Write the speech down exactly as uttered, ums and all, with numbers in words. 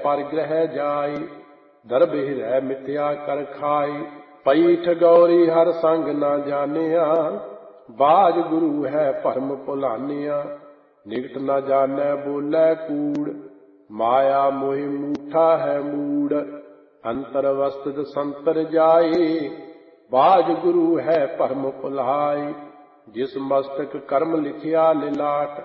पर ग्रह जाय, दरब हिरै मिथ्या कर खाय। पई ठगौरी हर संग ना जानिया, बाज गुरु है भरम भुलानिया। निकट न जानै बोलै कूड़, माया मोहि मूठा है मूड़। अंतर अवस्थित संतर जाए, बाज गुरु है भरम भुलाय। जिस मस्तक कर्म लिखिया लिलाट,